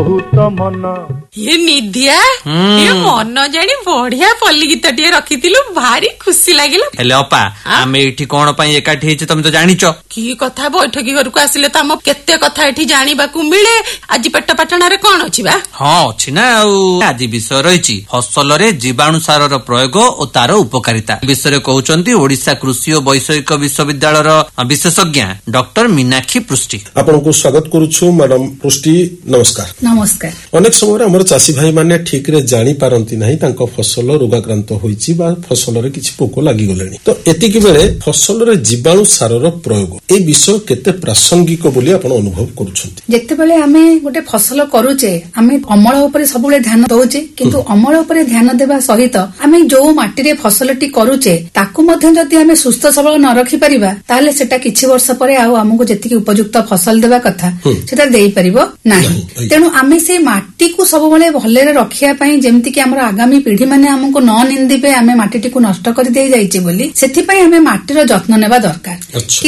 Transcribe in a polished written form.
ये निधिया ये मन जानी बढ़िया पल्ली गीत टे रखिथिलु भारी खुशी लागिला। हेले अपा आमे एठी कोन पई एकाठी हेछि तुम तो जानिचो की कथा बैठकी घर को आसिले त हम केते कथा एठी जानिबा को मिले। आज पेट पाटना रे कोन अछि बा? हां अछि ना आज विषय रहिछि फसल रे जीवाणु सार रो प्रयोग ओ तार उपकारिता विषय कहउचंती ओडिसा कृषि और वैषयिक विश्वविद्यालय रो विशेषज्ञ डॉक्टर मीनाक्षी पृष्टि। आपन को स्वागत करूछु मैडम पृष्टि। नमस्कार। नमस्कार। अनेक समय हमर चासी भाई माने ठीक रे जानि पारंती नाही तांको फसल रोगाक्रांत होईची बा फसल रे किछि पोक लागि गलेनी। तो एतिकी बेले फसल रे जीवाणु सार रो प्रयोग ए विषय केते प्रासंगिक बोली आपण अनुभव करूछंती? जेते बेले आमे गोटे फसल करूचे आमे अमल ऊपर सबले ध्यान दउचे किंतु अमल ऊपर ध्यान देबा सहित आमे जो माटी रे फसलटी करूचे ताकू मध्ये जदि आमे सुस्थ सबल न रखि परिबा ताले सेटा किछि वर्ष परे आ हमकु जेतिकी उपयुक्त फसल देबा कथा सेटा देई परिबो नाही। तेनु आमे से माटी को सबले भले रखिया पई जेमति कि हमर आगामी पीढ़ी माने हमकु न निंदिबे आमे माटीटी को नष्ट कर देई जाईचे बोली सेति पई आमे माटीर जत्न नेबा दरकार।